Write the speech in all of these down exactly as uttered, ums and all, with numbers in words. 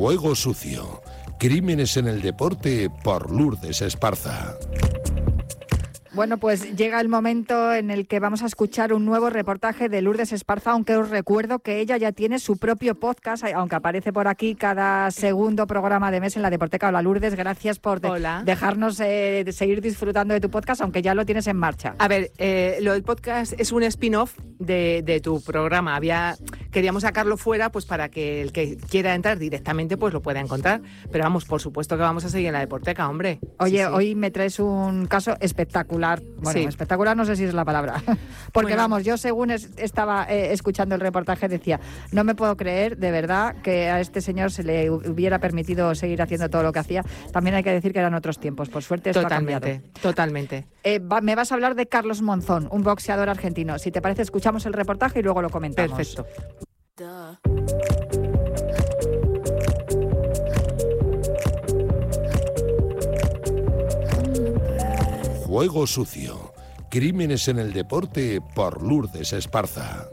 Fuego Sucio. Crímenes en el deporte por Lourdes Esparza. Bueno, pues llega el momento en el que vamos a escuchar un nuevo reportaje de Lourdes Esparza, aunque os recuerdo que ella ya tiene su propio podcast, aunque aparece por aquí cada segundo programa de mes en la Deporteca. Hola Lourdes, gracias por de- dejarnos eh, de seguir disfrutando de tu podcast, aunque ya lo tienes en marcha. A ver, eh, lo del podcast es un spin-off de, de tu programa. Había Queríamos sacarlo fuera pues para que el que quiera entrar directamente pues lo pueda encontrar. Pero vamos, por supuesto que vamos a seguir en la Deporteca, hombre. Oye, Sí, sí. hoy me traes un caso espectacular. Bueno, Sí. espectacular no sé si es la palabra. Porque Bueno. vamos, yo según es- estaba eh, escuchando el reportaje decía, no me puedo creer de verdad que a este señor se le hubiera permitido seguir haciendo todo lo que hacía. También hay que decir que eran otros tiempos. Por suerte esto ha cambiado. Totalmente, totalmente. Eh, va- me vas a hablar de Carlos Monzón, un boxeador argentino. Si te parece, escuchamos el reportaje y luego lo comentamos. Perfecto. Fuego Sucio. Crímenes en el deporte por Lourdes Esparza.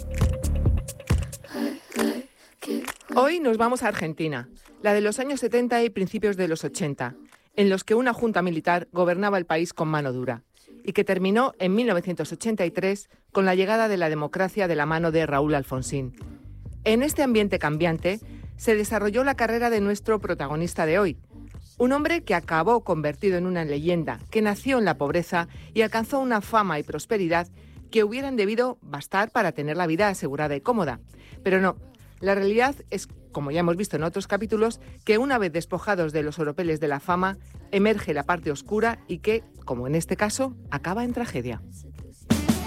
Hoy nos vamos a Argentina, la de los años setenta y principios de los ochenta, en los que una junta militar gobernaba el país con mano dura y que terminó en mil novecientos ochenta y tres con la llegada de la democracia de la mano de Raúl Alfonsín. En este ambiente cambiante se desarrolló la carrera de nuestro protagonista de hoy, un hombre que acabó convertido en una leyenda, que nació en la pobreza y alcanzó una fama y prosperidad que hubieran debido bastar para tener la vida asegurada y cómoda. Pero no, la realidad es, como ya hemos visto en otros capítulos, que una vez despojados de los oropeles de la fama, emerge la parte oscura y que, como en este caso, acaba en tragedia.